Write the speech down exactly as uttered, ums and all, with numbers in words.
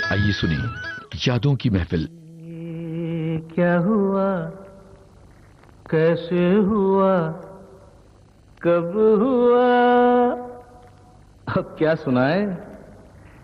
आइए सुनिए यादों की महफिल। क्या हुआ, कैसे हुआ, कब हुआ, अब क्या सुनाए।